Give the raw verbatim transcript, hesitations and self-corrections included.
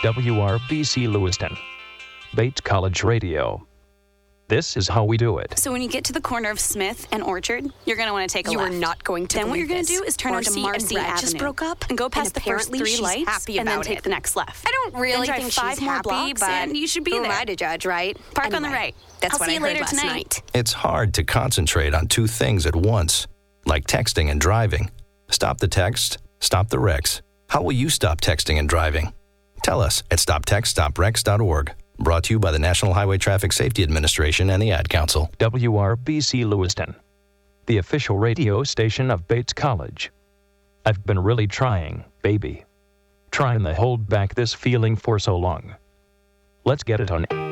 W R B C Lewiston. Bates College Radio. This is how we do it. So when you get to the corner of Smith and Orchard, you're going to want to take a you left. You are not going to Then what you're going to this. do is turn Marcy onto Marcy and Brad Avenue. just broke up and go past and the first apparently three she's lights happy and then about take it. the next left. I don't really then drive think five she's more happy, blocks but and you should be who there. am I to judge, right? Park anyway, on the right. That's I'll what see I you heard later last tonight. night. It's hard to concentrate on two things at once, like texting and driving. Stop the text, stop the wrecks. How will you stop texting and driving? Tell us at stop text stop wrecks dot org. Brought to you by the National Highway Traffic Safety Administration and the Ad Council. W R B C Lewiston, the official radio station of Bates College. I've been really trying, baby. Trying to hold back this feeling for so long. Let's get it on.